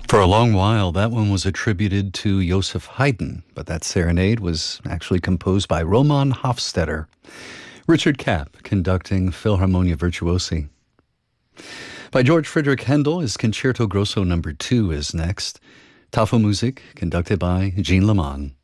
For a long while, that one was attributed to Joseph Haydn, but that serenade was actually composed by Roman Hofstetter. Richard Kapp conducting Philharmonia Virtuosi. By George Friedrich Handel, his Concerto Grosso No. 2 is next. Tafelmusik, conducted by Jean Leman.